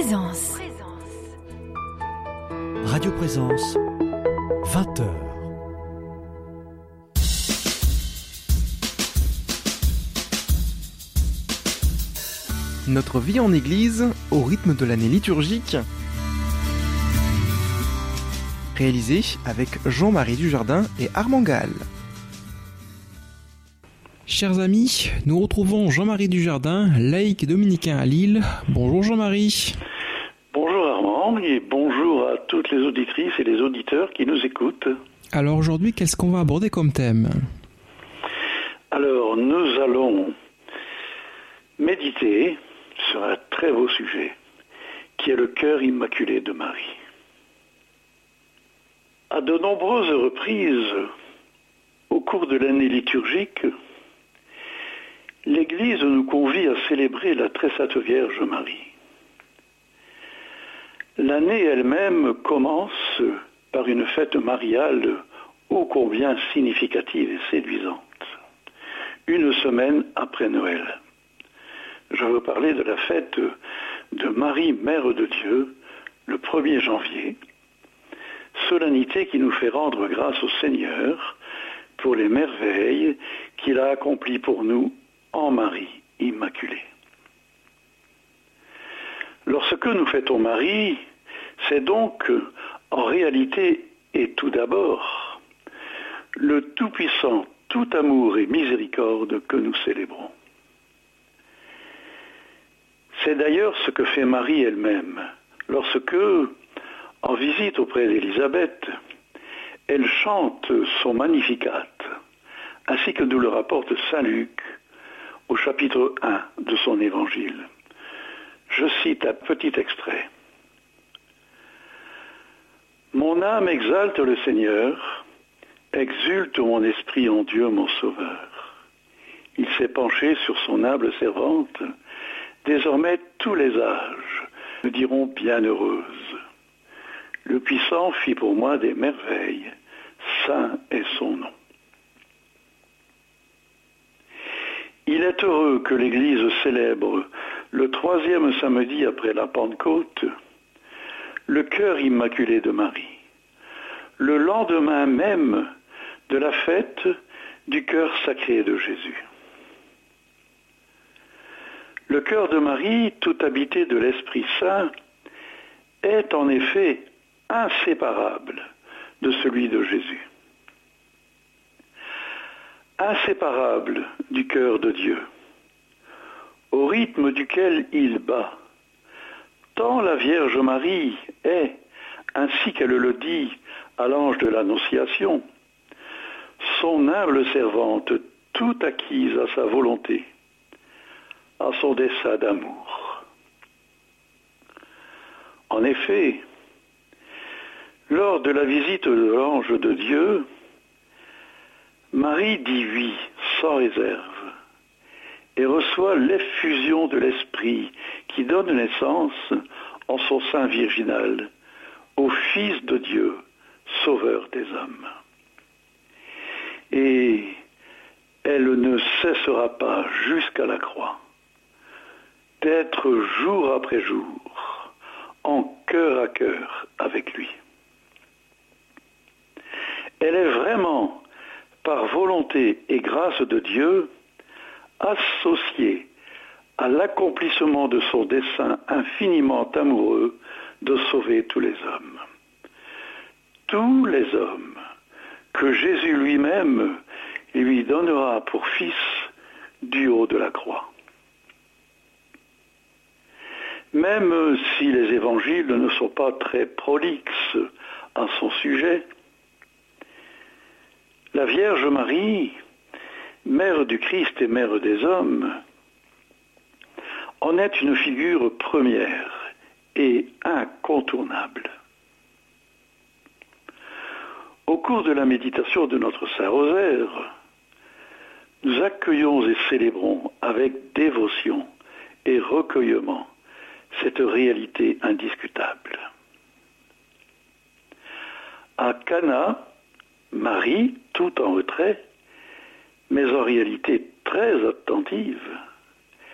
Présence. Radio Présence, 20h. Notre vie en Église, au rythme de l'année liturgique, réalisé avec Jean-Marie Dujardin et Armand Gall. Chers amis, nous retrouvons Jean-Marie Dujardin, laïc dominicain à Lille. Bonjour Jean-Marie. Bonjour Armand et bonjour à toutes les auditrices et les auditeurs qui nous écoutent. Alors aujourd'hui, qu'est-ce qu'on va aborder comme thème ? Alors nous allons méditer sur un très beau sujet qui est le cœur immaculé de Marie. À de nombreuses reprises, au cours de l'année liturgique, l'Église nous convie à célébrer la très sainte Vierge Marie. L'année elle-même commence par une fête mariale ô combien significative et séduisante, une semaine après Noël. Je veux parler de la fête de Marie, Mère de Dieu, le 1er janvier, solennité qui nous fait rendre grâce au Seigneur pour les merveilles qu'il a accomplies pour nous en Marie Immaculée. Lorsque nous fêtons Marie, c'est donc en réalité et tout d'abord le Tout-Puissant, tout amour et miséricorde que nous célébrons. C'est d'ailleurs ce que fait Marie elle-même lorsque, en visite auprès d'Élisabeth, elle chante son Magnificat, ainsi que nous le rapporte saint Luc au chapitre 1 de son évangile. Je cite un petit extrait. « Mon âme exalte le Seigneur, exulte mon esprit en Dieu mon Sauveur. Il s'est penché sur son humble servante, désormais tous les âges me diront bienheureuse. Le Puissant fit pour moi des merveilles, saint est son nom. » Il est heureux que l'Église célèbre le 3e samedi après la Pentecôte le cœur immaculé de Marie, le lendemain même de la fête du cœur sacré de Jésus. Le cœur de Marie, tout habité de l'Esprit Saint, est en effet inséparable de celui de Jésus. Inséparable du cœur de Dieu, au rythme duquel il bat, tant la Vierge Marie est, ainsi qu'elle le dit à l'ange de l'Annonciation, son humble servante, tout acquise à sa volonté, à son dessein d'amour. En effet, lors de la visite de l'ange de Dieu, Marie dit oui sans réserve et reçoit l'effusion de l'Esprit qui donne naissance en son sein virginal au Fils de Dieu, Sauveur des hommes. Et elle ne cessera pas jusqu'à la croix d'être jour après jour en cœur à cœur avec lui. Elle est vraiment, par volonté et grâce de Dieu, associée à l'accomplissement de son dessein infiniment amoureux de sauver tous les hommes. Tous les hommes que Jésus lui-même lui donnera pour fils du haut de la croix. Même si les évangiles ne sont pas très prolixes à son sujet, la Vierge Marie, mère du Christ et mère des hommes, en est une figure première et incontournable. Au cours de la méditation de notre Saint-Rosaire, nous accueillons et célébrons avec dévotion et recueillement cette réalité indiscutable. À Cana, Marie, tout en retrait, mais en réalité très attentive,